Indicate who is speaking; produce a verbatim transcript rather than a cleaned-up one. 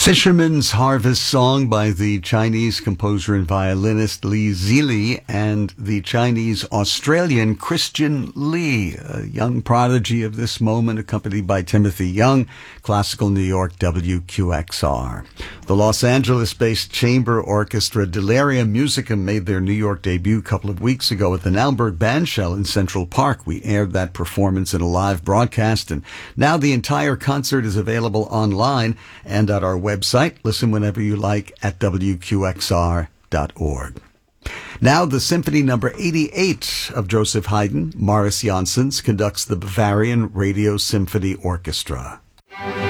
Speaker 1: Fisherman's Harvest Song by the Chinese composer and violinist Li Zili and the Chinese-Australian Christian Lee, a young prodigy of this moment, accompanied by Timothy Young, Classical New York W Q X R. The Los Angeles-based chamber orchestra Delirium Musicum made their New York debut a couple of weeks ago at the Naumburg Bandshell in Central Park. We aired that performance in a live broadcast, and now the entire concert is available online and at our website. Listen whenever you like at W Q X R dot org. Now the Symphony Number eighty-eight of Joseph Haydn, Morris Janssens, conducts the Bavarian Radio Symphony Orchestra.